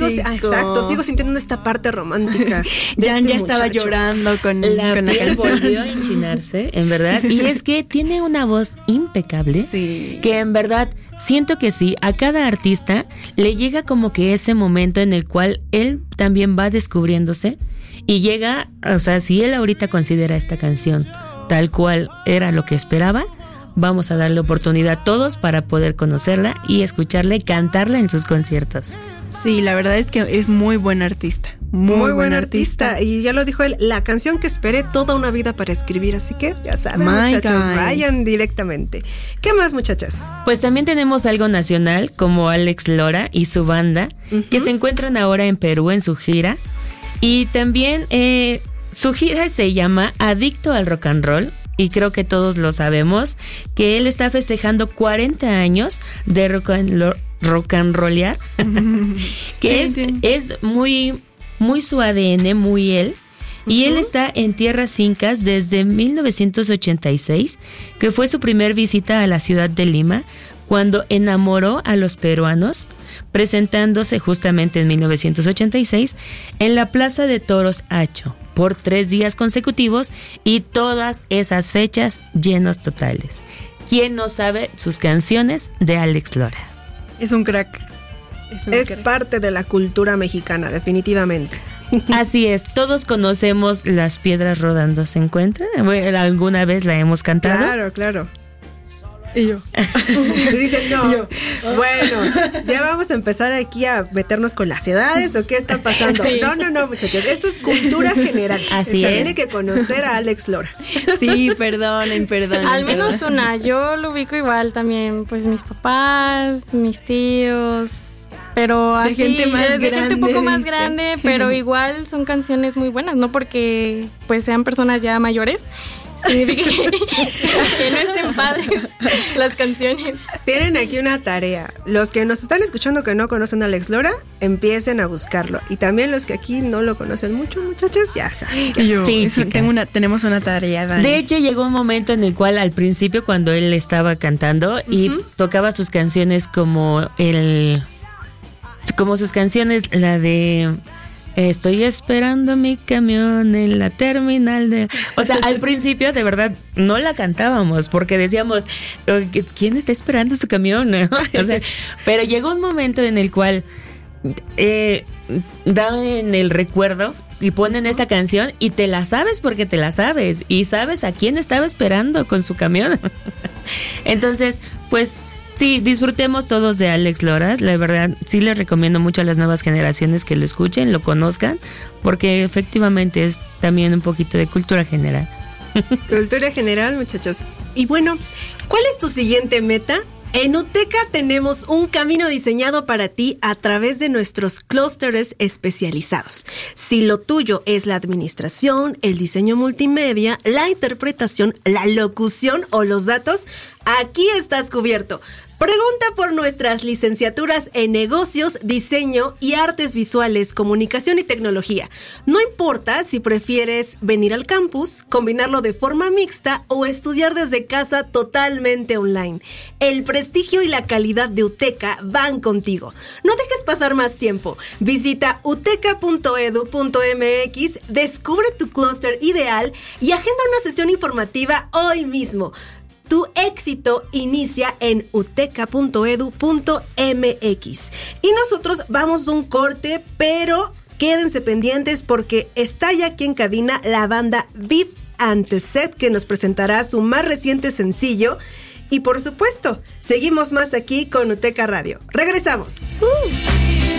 sigo sintiendo esta parte romántica. Jan ya estaba llorando con la canción. Volvió a enchinarse, en verdad. Y es que tiene una voz impecable, que en verdad siento que sí, a cada artista le llega como que ese momento en el cual él también va descubriéndose y llega, o sea, si él ahorita considera esta canción tal cual era lo que esperaba, vamos a darle oportunidad a todos para poder conocerla y escucharle cantarla en sus conciertos. Sí, la verdad es que es muy buen artista. Muy buen artista. Y ya lo dijo él, la canción que esperé toda una vida para escribir. Así que ya saben, muchachos, vayan directamente. ¿Qué más, muchachas? Pues también tenemos algo nacional, como Alex Lora y su banda, que se encuentran ahora en Perú en su gira. Y también su gira se llama Adicto al Rock and Roll. Y creo que todos lo sabemos, que él está festejando 40 años de rock and rollear, que es muy, muy su ADN, muy él. Y él está en tierras incas desde 1986, que fue su primer visita a la ciudad de Lima, cuando enamoró a los peruanos, presentándose justamente en 1986 en la Plaza de Toros Hacho por 3 días consecutivos y todas esas fechas llenos totales. ¿Quién no sabe sus canciones de Alex Lora? Es un crack. Es parte de la cultura mexicana, definitivamente. Así es, todos conocemos Las Piedras Rodando se encuentran. ¿Alguna vez la hemos cantado? Claro. Y yo. Dicen, no. Bueno, ya vamos a empezar aquí a meternos con las edades o qué está pasando. Sí. No, muchachos. Esto es cultura general. Así es. Tiene que conocer a Alex Lora. Sí, perdonen. Al menos una. Yo lo ubico igual también. Pues mis papás, mis tíos. Pero así, de gente un poco más grande, pero igual son canciones muy buenas, no porque pues sean personas ya mayores. Significa que no estén padres las canciones. Tienen aquí una tarea. Los que nos están escuchando que no conocen a Alex Lora, empiecen a buscarlo. Y también los que aquí no lo conocen mucho, muchachos, ya saben. Tenemos una tarea, Dani. De hecho, llegó un momento en el cual al principio, cuando él estaba cantando y tocaba sus canciones como sus canciones, la de... Estoy esperando mi camión en la terminal de... O sea, al principio de verdad no la cantábamos porque decíamos, ¿quién está esperando su camión? O sea, pero llegó un momento en el cual dan en el recuerdo y ponen esta canción y te la sabes porque te la sabes y sabes a quién estaba esperando con su camión. Entonces, pues... Sí, disfrutemos todos de Alex Lora. La verdad, sí les recomiendo mucho a las nuevas generaciones que lo escuchen, lo conozcan, porque efectivamente es también un poquito de cultura general. Cultura general, muchachos. Y bueno, ¿cuál es tu siguiente meta? En Uteca tenemos un camino diseñado para ti a través de nuestros clústeres especializados. Si lo tuyo es la administración, el diseño multimedia, la interpretación, la locución o los datos, aquí estás cubierto. Pregunta por nuestras licenciaturas en negocios, diseño y artes visuales, comunicación y tecnología. No importa si prefieres venir al campus, combinarlo de forma mixta o estudiar desde casa totalmente online. El prestigio y la calidad de Uteca van contigo. No dejes pasar más tiempo. Visita uteca.edu.mx, descubre tu clúster ideal y agenda una sesión informativa hoy mismo. Tu éxito inicia en uteca.edu.mx. Y nosotros vamos a un corte, pero quédense pendientes porque está ya aquí en cabina la banda VIP Anteset, que nos presentará su más reciente sencillo. Y por supuesto, seguimos más aquí con Uteca Radio. ¡Regresamos!